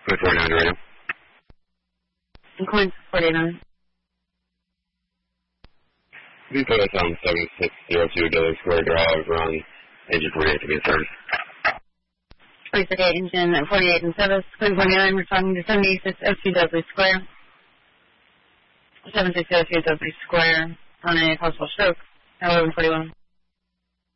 49 to radio. Coin 49. Please put us on 7602 Dillard Square Drive, run engine 48 to be in service. 46 engine 48 and service, Coin 49, responding to 7602 Dudley Square. 7602 Dudley Square on a possible stroke at 1141.